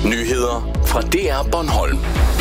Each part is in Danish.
Nyheder fra DR Bornholm.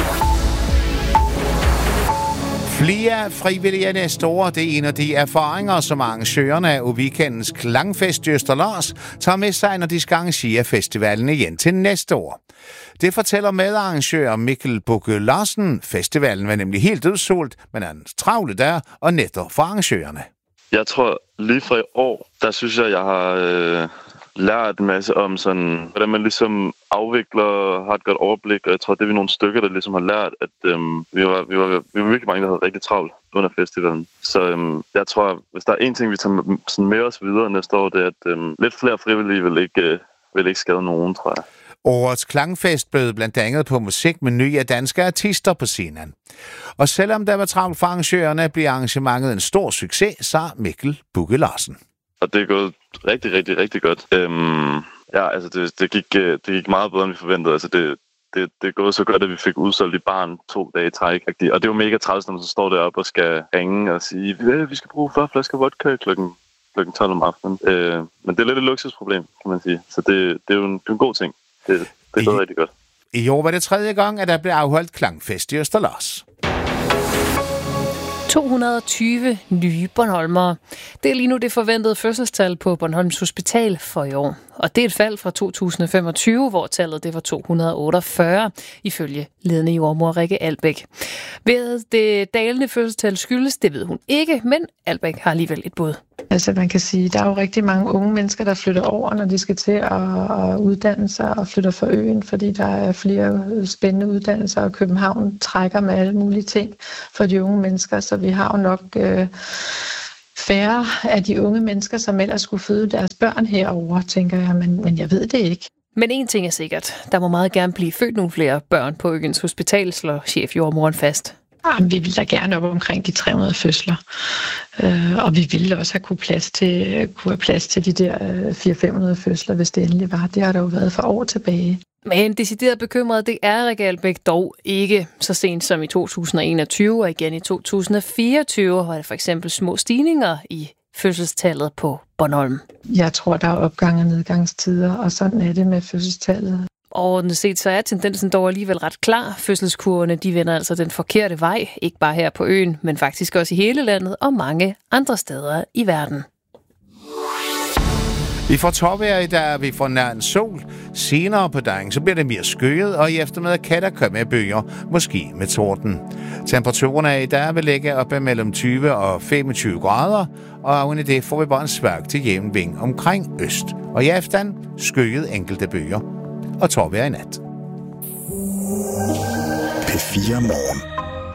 Flere frivillige næste år, det er en af de erfaringer, som arrangørerne af weekendens Klangfest i Østerlars tager med sig, når de skal arrangere festivalen igen til næste år. Det fortæller medarrangør Mikkel Bugge Larsen. Festivalen var nemlig helt udsolgt, men er en travle der og netter for arrangørerne. Jeg tror lige fra i år, der synes jeg har lært en masse om sådan, hvordan man ligesom afvikler, har et godt overblik, og jeg tror, det er vi nogle stykker, der ligesom har lært, at vi var virkelig mange, der havde rigtig travlt under festivalen. Så jeg tror, hvis der er en ting, vi tager sådan med os videre næste år, det er, at lidt flere frivillige vil ikke skade nogen, tror jeg. Årets Klangfest bød blandt andet på musik med nye danske artister på scenen. Og selvom der var travlt for arrangørerne, blev arrangementet en stor succes, sagde Mikkel Bugge Larsen. Og det er gået rigtig, rigtig, rigtig godt. Ja, altså det gik meget bedre, end vi forventede. Altså det er gået så godt, at vi fik udsolgt i baren 2 dage i træk. Og det er jo mega træls, når man så står deroppe og skal ringe og sige, vi skal bruge 40 flasker vodka klokken 12 om aftenen. Men det er lidt et luksusproblem, kan man sige. Så det er jo en god ting. Det er gået rigtig godt. I år var det 3. gang, at der blev afholdt Klangfest i Østerlars. 220 nye bornholmere. Det er lige nu det forventede fødselstal på Bornholms Hospital for i år. Og det er et fald fra 2025, hvor tallet det var 248, ifølge ledende jordmor Rikke Albæk. Ved det dalende fødselstal skyldes, det ved hun ikke, men Albæk har alligevel et bud. Altså man kan sige, der er jo rigtig mange unge mennesker, der flytter over, når de skal til at uddanne sig og flytter fra øen, fordi der er flere spændende uddannelser, og København trækker med alle mulige ting for de unge mennesker, så vi har jo nok færre af de unge mennesker, som ellers skulle føde deres børn herover, tænker jeg, men jeg ved det ikke. Men en ting er sikkert, der må meget gerne blive født nogle flere børn på øens hospital, slår chefjordmoren fast. Vi vil da gerne op omkring de 300 fødsler, og vi ville også kunne have plads til de der 400-500 fødsler, hvis det endelig var. Det har der jo været for år tilbage. Men decideret bekymret, det er Rikke Albæk dog ikke. Så sent som i 2021 og igen i 2024 var der for eksempel små stigninger i fødselstallet på Bornholm. Jeg tror, der er opgang- og nedgangstider, og sådan er det med fødselstallet. Overordnet set så er tendensen dog alligevel ret klar. Fødselskurverne de vender altså den forkerte vej, ikke bare her på øen, men faktisk også i hele landet og mange andre steder i verden. Vi får tårvejr i dag, vi får nær en sol. Senere på dagen, så bliver det mere skyet, og i eftermiddag kan der komme bøger, måske med torden. Temperaturerne i dag vil ligge op mellem 20 og 25 grader, og oven i det får vi bare en svag til jævn vind omkring øst. Og i aften skyet enkelte bøger og tårvejr i nat. P4 Morgen.